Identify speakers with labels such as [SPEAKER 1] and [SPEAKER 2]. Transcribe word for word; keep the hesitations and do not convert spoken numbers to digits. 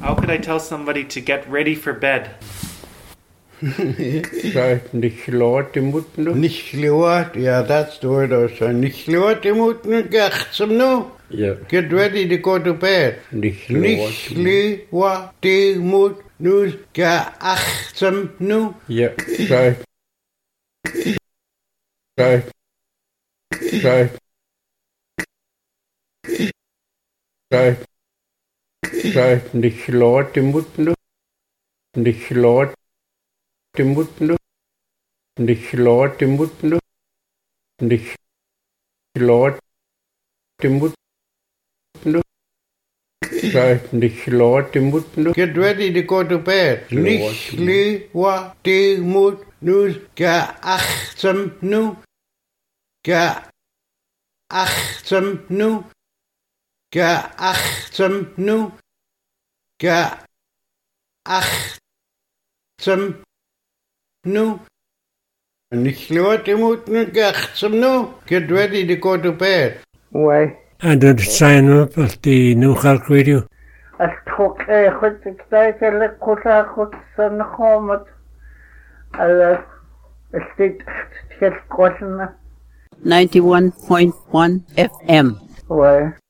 [SPEAKER 1] How could I tell somebody to get ready for bed?
[SPEAKER 2] Nicht laut im Mut nu.
[SPEAKER 3] Nicht laut, yeah, that's the word I was saying. Nicht laut im Mut nu, gachtsam nu.
[SPEAKER 2] Yeah.
[SPEAKER 3] Get ready to go to bed.
[SPEAKER 2] Nicht
[SPEAKER 3] Nicht laut im Mut nu, gachtsam nu.
[SPEAKER 2] Yeah. Right. Right. Right. Right. Right. Nicht laut im Mut nu. Nicht laut im Mut nu. Nicht laut im Mut nu. Nicht laut im Mut nu. Right. Nicht laut im Mut nu.
[SPEAKER 3] Get ready to go to bed. Nicht laut im Mut nu, gachtsam nu. Gachtsam nu. Gachtsam nu. Gachtsam nu. Nicht laut im Mut nu, gachtsam nu. Get ready to go to bed.
[SPEAKER 4] Why?
[SPEAKER 5] And then sign up at the New York Radio.
[SPEAKER 4] As talk a goed ik tijd hele kota goed san homat. Alla stit het kosten
[SPEAKER 6] ninety-one point one F M.
[SPEAKER 4] Why?